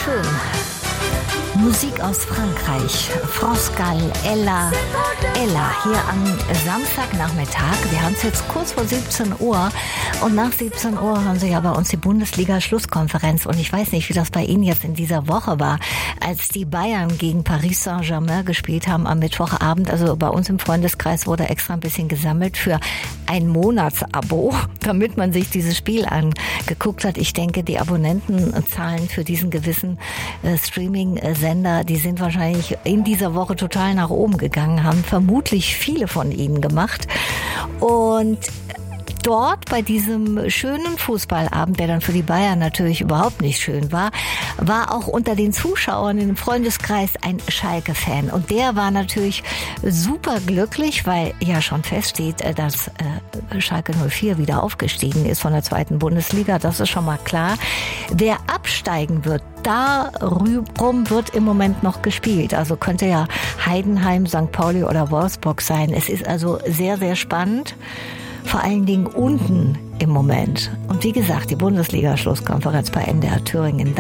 schön. Musik aus Frankreich. France Gall, Ella, hier am Samstagnachmittag. Wir haben es jetzt kurz vor 17 Uhr und nach 17 Uhr haben Sie ja bei uns die Bundesliga-Schlusskonferenz und ich weiß nicht, wie das bei Ihnen jetzt in dieser Woche war, als die Bayern gegen Paris Saint-Germain gespielt haben am Mittwochabend. Also bei uns im Freundeskreis wurde extra ein bisschen gesammelt für ein Monatsabo, damit man sich dieses Spiel angeguckt hat. Ich denke, die Abonnentenzahlen für diesen gewissen Streaming-Sender, die sind wahrscheinlich in dieser Woche total nach oben gegangen, haben vermutlich viele von ihnen gemacht. Und dort bei diesem schönen Fußballabend, der dann für die Bayern natürlich überhaupt nicht schön war, war auch unter den Zuschauern in dem Freundeskreis ein Schalke-Fan. Und der war natürlich super glücklich, weil ja schon feststeht, dass Schalke 04 wieder aufgestiegen ist von der 2. Bundesliga. Das ist schon mal klar. Wer absteigen wird, darum wird im Moment noch gespielt. Also könnte ja Heidenheim, St. Pauli oder Wolfsburg sein. Es ist also sehr, sehr spannend. Vor allen Dingen unten im Moment. Und wie gesagt, die Bundesliga-Schlusskonferenz bei NDR Thüringen.